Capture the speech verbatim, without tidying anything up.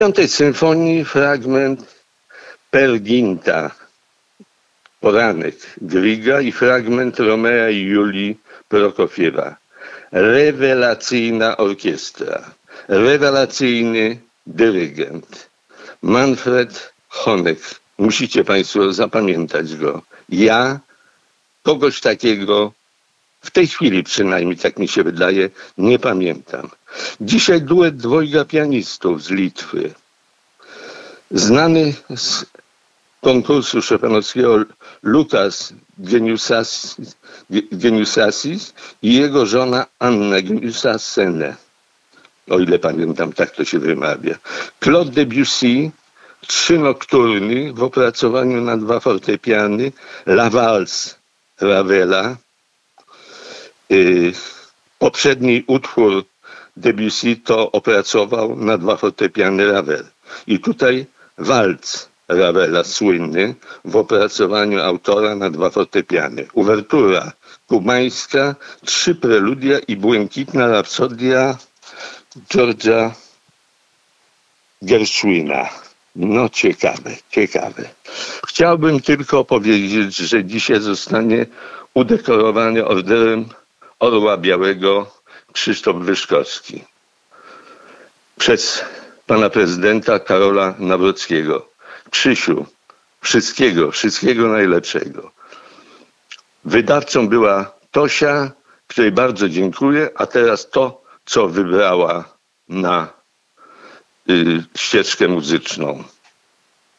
piątej symfonii fragment Per Ginta, Poranek Griga i fragment Romea i Julii Prokofiewa. Rewelacyjna orkiestra, rewelacyjny dyrygent. Manfred Honeck. Musicie Państwo zapamiętać go. Ja kogoś takiego w tej chwili przynajmniej, tak mi się wydaje, nie pamiętam. Dzisiaj duet dwojga pianistów z Litwy. Znany z konkursu szopenowskiego Lukas Geniusasis, Geniusasis i jego żona Anna Geniusassene. O ile pamiętam, tak to się wymawia. Claude Debussy, trzy nokturny w opracowaniu na dwa fortepiany, La Valse Ravela. Yy, poprzedni utwór Debussy to opracował na dwa fortepiany Ravel. I tutaj walc Ravela słynny w opracowaniu autora na dwa fortepiany. Uwertura kubańska, trzy preludia i błękitna rapsodia George'a Gershwina. No ciekawe, ciekawe. Chciałbym tylko powiedzieć, że dzisiaj zostanie udekorowany orderem Orła Białego Krzysztof Wyszkowski przez pana prezydenta Karola Nawrockiego. Krzysiu, wszystkiego, wszystkiego najlepszego. Wydawcą była Tosia, której bardzo dziękuję, a teraz to, co wybrała na y, ścieżkę muzyczną.